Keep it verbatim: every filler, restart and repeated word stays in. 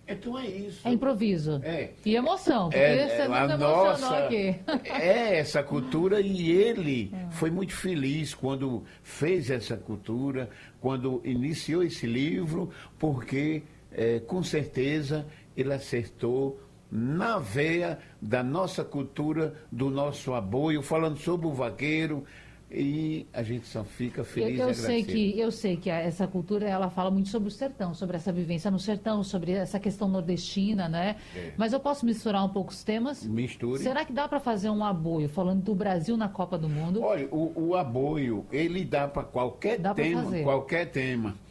Então é isso. É improviso. É. E emoção, porque É, você é, nos a emocionou nossa aqui. é essa cultura e ele foi muito feliz quando fez essa cultura, quando iniciou esse livro, porque é, com certeza ele acertou na veia da nossa cultura, do nosso aboio, falando sobre o vaqueiro. E a gente só fica Eu, feliz eu e sei agradecido. que eu sei que a- essa cultura ela fala muito sobre o sertão, sobre essa vivência no sertão, sobre essa questão nordestina, né? É. Mas eu posso misturar um pouco os temas? Misture. Será que dá para fazer um aboio falando do Brasil na Copa do Mundo? Olha, o, o aboio, ele dá para qualquer Dá pra tema, fazer. qualquer tema.